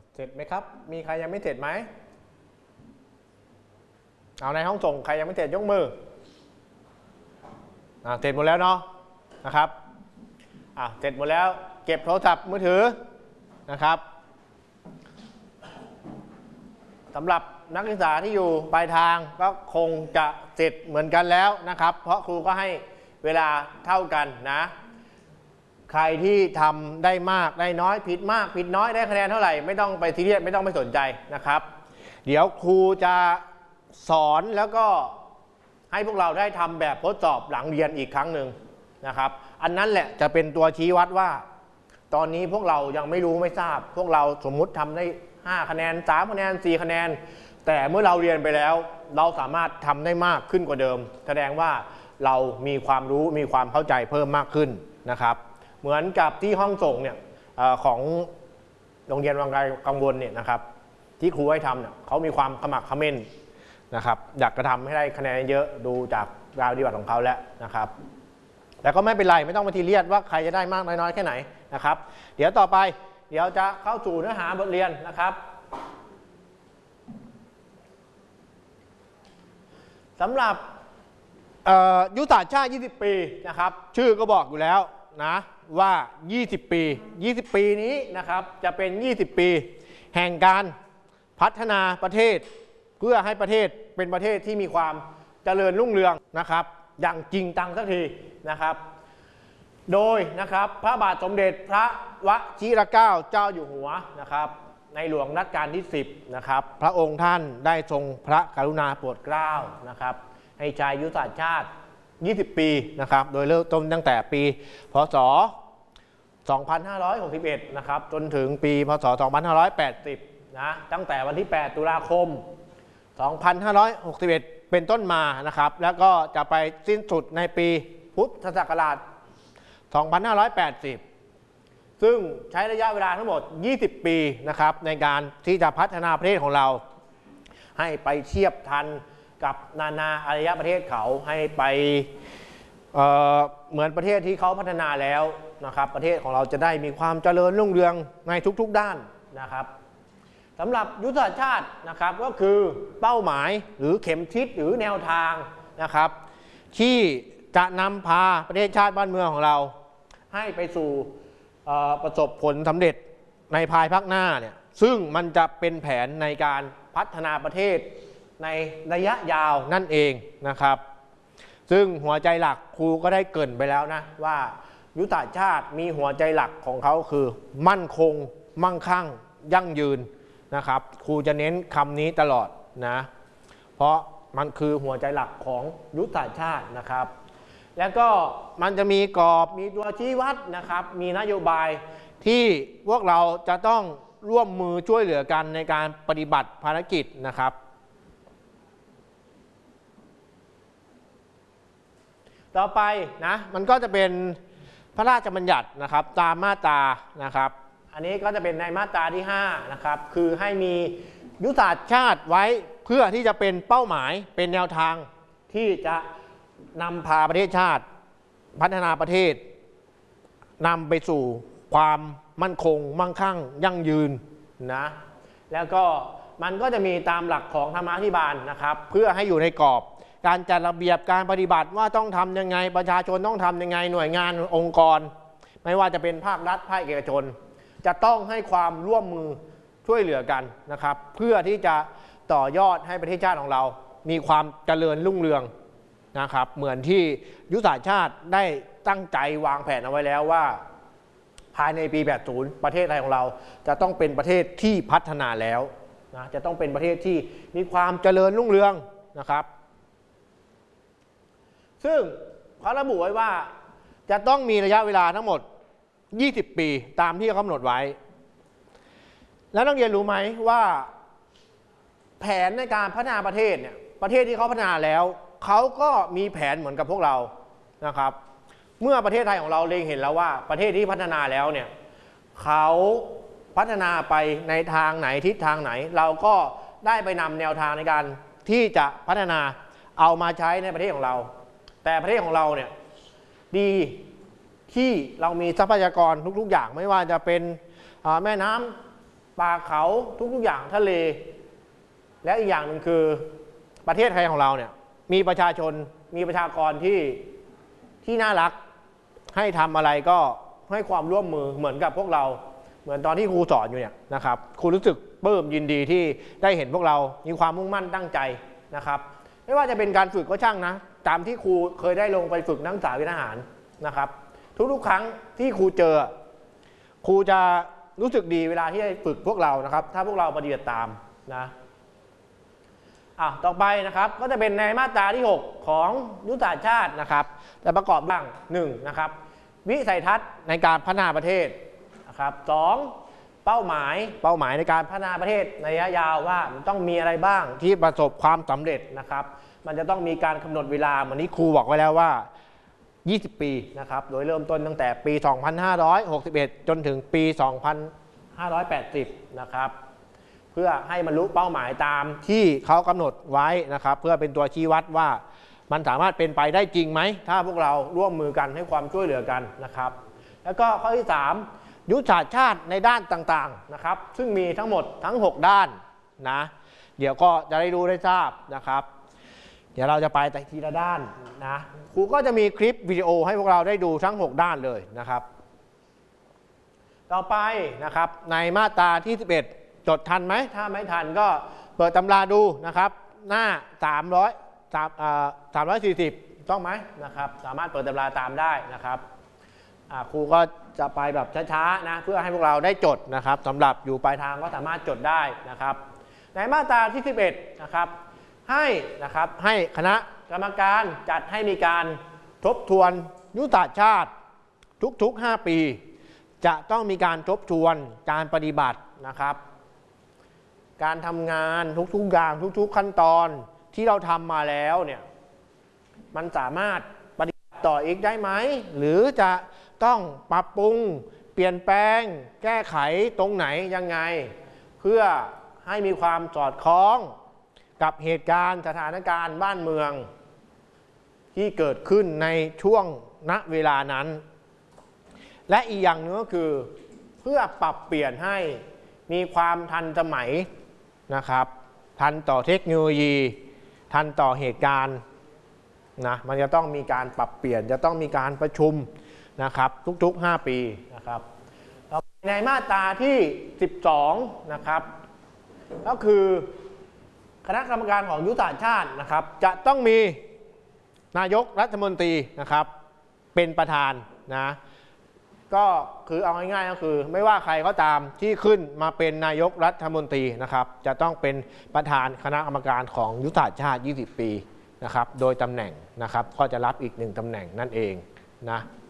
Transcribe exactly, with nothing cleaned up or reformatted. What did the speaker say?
เสร็จไหมครับมีใครยังไม่เสร็จไหมเอาในห้องส่งใครยังไม่เสร็จยกมืออ่าเสร็จหมดแล้วเนาะนะครับอ่าเสร็จหมดแล้วเก็บโทรศัพท์มือถือนะครับสำหรับนักศึกษาที่อยู่ปลายทางก็คงจะเสร็จเหมือนกันแล้วนะครับเพราะครูก็ให้เวลาเท่ากันนะใครที่ทำได้มากได้น้อยผิดมากผิดน้อยได้คะแนนเท่าไหร่ไม่ต้องไปซีเรียสไม่ต้องไปสนใจนะครับเดี๋ยวครูจะสอนแล้วก็ให้พวกเราได้ทำแบบทดสอบหลังเรียนอีกครั้งหนึ่งนะครับอันนั้นแหละจะเป็นตัวชี้วัดว่าตอนนี้พวกเรายังไม่รู้ไม่ทราบพวกเราสมมุติทำได้ห้าคะแนนสามคะแนนสี่คะแนนแต่เมื่อเราเรียนไปแล้วเราสามารถทำได้มากขึ้นกว่าเดิมแสดงว่าเรามีความรู้มีความเข้าใจเพิ่มมากขึ้นนะครับเหมือนกับที่ห้องส่งเนี่ยของโรงเรียนวังไกลกังวลเนี่ยนะครับที่ครูให้ทำเนี่ยเขามีความขมักเขม้นนะครับอยากจะทำให้ได้คะแนนเยอะดูจากการปฏิบัติของเขาแล้วนะครับแล้วก็ไม่เป็นไรไม่ต้องมาทีเรียดว่าใครจะได้มากน้อยแค่ไหนนะครับเดี๋ยวต่อไปเดี๋ยวจะเข้าสู่เนื้อหาบทเรียนนะครับสำหรับยุทธศาสตร์ชาติยี่สิบปีนะครับชื่อก็บอกอยู่แล้วนะว่ายี่สิบปียี่สิบปีนี้นะครับจะเป็นยี่สิบปีแห่งการพัฒนาประเทศเพื่อให้ประเทศเป็นประเทศที่มีความเจริญรุ่งเรืองนะครับอย่างจริงจังสักทีนะครับโดยนะครับพระบาทสมเด็จพระวชิรเกล้าเจ้าอยู่หัวนะครับในหลวงรัชกาลที่สิบนะครับพระองค์ท่านได้ทรงพระกรุณาโปรดเกล้านะครับให้ใช้ยุทธศาสตร์ชาติยี่สิบปีนะครับโดยเริ่มต้นตั้งแต่ปีพ.ศ. สองพันห้าร้อยหกสิบเอ็ดนะครับจนถึงปีพ.ศ. สองพันห้าร้อยแปดสิบนะตั้งแต่วันที่แปดตุลาคมสองพันห้าร้อยหกสิบเอ็ดเป็นต้นมานะครับแล้วก็จะไปสิ้นสุดในปีพุทธศักราชสองพันห้าร้อยแปดสิบซึ่งใช้ระยะเวลาทั้งหมดยี่สิบปีนะครับในการที่จะพัฒนาประเทศของเราให้ไปเทียบทันกับนานาอารยประเทศเขาให้ไป เอ่อ เหมือนประเทศที่เขาพัฒนาแล้วนะครับประเทศของเราจะได้มีความเจริญรุ่งเรืองในทุกๆด้านนะครับสำหรับยุทธศาสตร์ชาตินะครับก็คือเป้าหมายหรือเข็มทิศหรือแนวทางนะครับที่จะนำพาประเทศชาติบ้านเมืองของเราให้ไปสู่ประสบผลสำเร็จในภายภาคหน้าเนี่ยซึ่งมันจะเป็นแผนในการพัฒนาประเทศในระยะยาวนั่นเองนะครับซึ่งหัวใจหลักครูก็ได้เกริ่นไปแล้วนะว่ายุทธศาสตร์ชาติมีหัวใจหลักของเขาคือมั่นคงมั่งคั่งยั่งยืนนะครับครูจะเน้นคำนี้ตลอดนะเพราะมันคือหัวใจหลักของยุทธศาสตร์ชาตินะครับแล้วก็มันจะมีกรอบมีตัวชี้วัดนะครับมีนโยบายที่พวกเราจะต้องร่วมมือช่วยเหลือกันในการปฏิบัติภารกิจนะครับต่อไปนะมันก็จะเป็นพระราชบัญญัตินะครับตามมาตรานะครับอันนี้ก็จะเป็นในมาตราที่ห้านะครับคือให้มียุทธศาสตร์ชาติไว้เพื่อที่จะเป็นเป้าหมายเป็นแนวทางที่จะนำพาประเทศชาติพัฒนาประเทศนำไปสู่ความมั่นคงมั่งคั่งยั่งยืนนะแล้วก็มันก็จะมีตามหลักของธรรมาภิบาลนะครับเพื่อให้อยู่ในกรอบการจัดระเบียบการปฏิบัติว่าต้องทำยังไงประชาชนต้องทำยังไงหน่วยงานองค์กรไม่ว่าจะเป็นภาครัฐภาคเอกชนจะต้องให้ความร่วมมือช่วยเหลือกันนะครับเพื่อที่จะต่อยอดให้ประเทศชาติของเรามีความเจริญรุ่งเรืองนะครับเหมือนที่ยุทธศาสตร์ชาติได้ตั้งใจวางแผนเอาไว้แล้วว่าภายในปีแปดสิบประเทศไทยของเราจะต้องเป็นประเทศที่พัฒนาแล้วนะจะต้องเป็นประเทศที่มีความเจริญรุ่งเรืองนะครับซึ่งเขาระบุไว้ว่าจะต้องมีระยะเวลาทั้งหมดยี่สิบปีตามที่เขากำหนดไว้แล้วนักเรียนรู้ไหมว่าแผนในการพัฒนาประเทศเนี่ยประเทศที่เขาพัฒนาแล้วเขาก็มีแผนเหมือนกับพวกเรานะครับเมื่อประเทศไทยของเราเล็งเห็นแล้วว่าประเทศที่พัฒนาแล้วเนี่ยเขาพัฒนาไปในทางไหนทิศทางไหนเราก็ได้ไปนำแนวทางในการที่จะพัฒนาเอามาใช้ในประเทศของเราแต่ประเทศของเราเนี่ยดีที่เรามีทรัพยากรทุกๆอย่างไม่ว่าจะเป็นแม่น้ป่าเขาทุกๆอย่างทะเลและอีกอย่างหนึ่งคือประเทศไทยของเราเนี่ยมีประชาชนมีประชากรที่ที่น่ารักให้ทำอะไรก็ให้ความร่วมมือเหมือนกับพวกเราเหมือนตอนที่ครูสอนอยู่เนี่ยนะครับครูรู้สึกปลื้มยินดีที่ได้เห็นพวกเรามีความมุ่งมั่นตั้งใจนะครับไม่ว่าจะเป็นการฝึกก็ช่างนะตามที่ครูเคยได้ลงไปฝึกนักศึกษาวิทยาหารนะครับทุกๆครั้งที่ครูเจอครูจะรู้สึกดีเวลาที่ได้ฝึกพวกเรานะครับถ้าพวกเราปฏิบัติตามนะอ่ะต่อไปนะครับก็จะเป็นในมาตราที่หกของยุทธศาสตร์ชาตินะครับจะประกอบบ้างหนึ่งนะครับวิสัยทัศน์ในการพัฒนาประเทศนะครับสองเป้าหมายเป้าหมายในการพัฒนาประเทศในระยะยาวว่ามันต้องมีอะไรบ้างที่ประสบความสำเร็จนะครับมันจะต้องมีการกำหนดเวลาเหมือนที่ครูบอกไว้แล้วว่ายี่สิบปีนะครับโดยเริ่มต้นตั้งแต่ปี สองพันห้าร้อยหกสิบเอ็ด จนถึงปี สองพันห้าร้อยแปดสิบ นะครับเพื่อให้บรรลุเป้าหมายตามที่เขากำหนดไว้นะครับเพื่อเป็นตัวชี้วัดว่ามันสามารถเป็นไปได้จริงไหมถ้าพวกเราร่วมมือกันให้ความช่วยเหลือกันนะครับแล้วก็ข้อที่สามยุทธศาสตร์ชาติในด้านต่างๆนะครับซึ่งมีทั้งหมดทั้งหกด้านนะเดี๋ยวก็จะได้รู้ได้ทราบนะครับเดี๋ยวเราจะไปแต่ทีละด้านนะครูก็จะมีคลิปวิดีโอให้พวกเราได้ดูทั้งหกด้านเลยนะครับต่อไปนะครับในมาตราที่สิบเอ็ดจดทันไหมถ้าไม่ทันก็เปิดตำราดูนะครับหน้าสามร้อยสามอ่าสามร้อยสี่สิบต้องไหมนะครับสามารถเปิดตำราตามได้นะครับครูก็จะไปแบบช้าๆนะเพื่อให้พวกเราได้จดนะครับสำหรับอยู่ปลายทางก็สามารถจดได้นะครับในมาตราที่สิบเอ็ดนะครับให้นะครับให้คณะกรรมการจัดให้มีการทบทวนยุทธศาสตร์ชาติทุกๆห้าปีจะต้องมีการทบทวนการปฏิบัตินะครับการทำงานทุกๆอย่างทุกๆขั้นตอนที่เราทำมาแล้วเนี่ยมันสามารถปฏิบัติต่ออีกได้ไหมหรือจะต้องปรับปรุงเปลี่ยนแปลงแก้ไขตรงไหนยังไงเพื่อให้มีความสอดคล้องกับเหตุการณ์สถานการณ์บ้านเมืองที่เกิดขึ้นในช่วงณเวลานั้นและอีกอย่างหนึ่งก็คือเพื่อปรับเปลี่ยนให้มีความทันสมัยนะครับทันต่อเทคโนโลยีทันต่อเหตุการณ์นะมันจะต้องมีการปรับเปลี่ยนจะต้องมีการประชุมนะครับทุกๆห้าปีนะครับในมาตราที่สิบสองนะครับก็คือคณะกรรมการของยุทธศาสตร์ชาตินะครับจะต้องมีนายกรัฐมนตรีนะครับเป็นประธานนะก็คือเอาง่ายๆก็คือไม่ว่าใครก็ตามที่ขึ้นมาเป็นนายกรัฐมนตรีนะครับจะต้องเป็นประธานคณะกรรมการของยุทธศาสตร์ชาติยี่สิบปีนะครับโดยตำแหน่งนะครับก็จะรับอีกหนึ่งตำแหน่งนั่นเองนะ